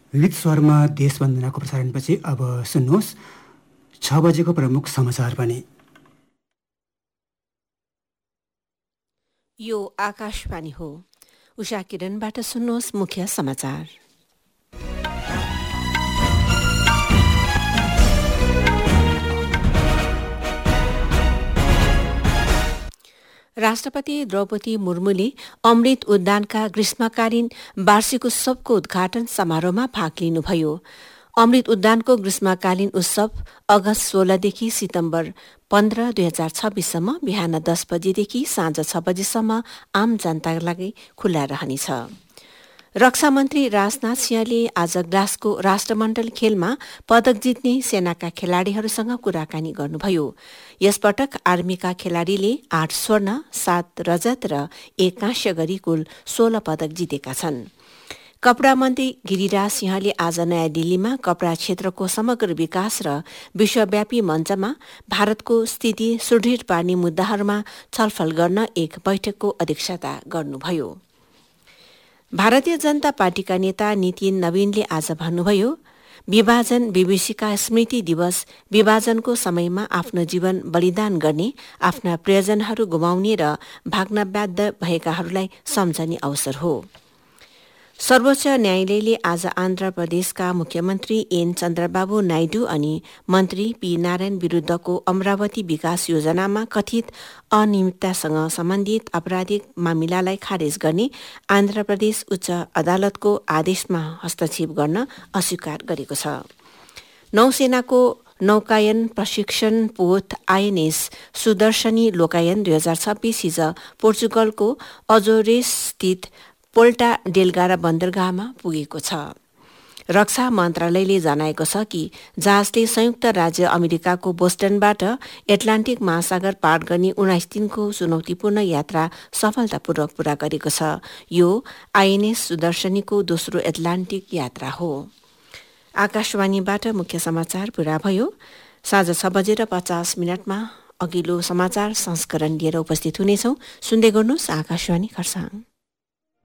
विविध स्वरमा देशवन्दनाको प्रसारणपछि अब सुन्नुहोस् 6 बजेको प्रमुख समाचार पनि। यो आकाशवाणी हो। उषा किरणबाट सुन्नुहोस् मुख्य समाचार। राष्ट्रपति द्रौपदी मुर्मुले अमृत उद्यानका ग्रीष्मकालीन वार्षिक उत्सवको उद्घाटन समारोहमा भाग लिनुभयो। अमृत उद्यानको ग्रीष्मकालीन उत्सव अगस्त 16 देखि सितम्बर 15, 2026 सम्म बिहान 10 बजेदेखि साँझ 6 बजेसम्म आम जनताका लागि खुल्ला रहनेछ। रक्षा मन्त्री राजनाथ सिंहले आज ग्लासको राष्ट्रमण्डल खेलमा पदक जित्ने सेनाका खेलाड़ीहरूसँग कुराकानी गर्नुभयो। यसपटक आर्मीका खेलाड़ीले 8 स्वर्ण, 7 रजत र 1 काँस्य गरी कुल 16 पदक जितेका छन्। कपड़ा मन्त्री गिरिराज सिंहले आज नयाँ दिल्लीमा कपड़ा क्षेत्रको समग्र विकास र विश्वव्यापी मञ्चमा भारतको स्थिति सुदृढ पार्ने मुद्दाहरूमा छलफल गर्न एक बैठकको अध्यक्षता गर्नुभयो। भारतीय जनता पार्टीका नेता नितिन नवीनले आज भन्नुभयो, विभाजन विभूषिका स्मृति दिवस विभाजनको समयमा आफ्नो जीवन बलिदान गर्ने, आफ्ना प्रियजनहरू गुमाउने र भाग्न बाध्य भएकाहरूलाई सम्झने अवसर हो। सर्वोच्च न्यायालयले आज आन्ध्र प्रदेशका मुख्यमन्त्री एन चन्द्रबाबु नायडू अनि मन्त्री पी नारायण विरूद्धको अमरावती विकास योजनामा कथित अनियमिततासँग सम्बन्धित आपराधिक मामिलालाई खारेज गर्ने आन्ध्र प्रदेश उच्च अदालतको आदेशमा हस्तक्षेप गर्न अस्वीकार गरेको छ। नौसेनाको नौकायन प्रशिक्षण पोत आइएनएस सुदर्शनी लोकायन 2026 हिज पोर्चुगलको अजोरेस स्थित पोल्टा डेल्गारा बन्दरगाहमा पुगेको छ। रक्षा मन्त्रालयले जनाएको छ कि जहाजले संयुक्त राज्य अमेरिकाको बोस्टनबाट एटलान्टिक महासागर पार गर्ने 19 दिनको चुनौतीपूर्ण यात्रा सफलतापूर्वक पूरा गरेको छ। यो आइएनएस सुदर्शनीको दोस्रो एटलान्टिक यात्रा हो। आकाशवाणीबाट मुख्य समाचार पूरा भयो। साँझ 6:50 अघिल्लो समाचार संस्करण लिएर उपस्थित हुनेछौं। सुन्दै गर्नुहोस् आकाशवाणी खरसाङ।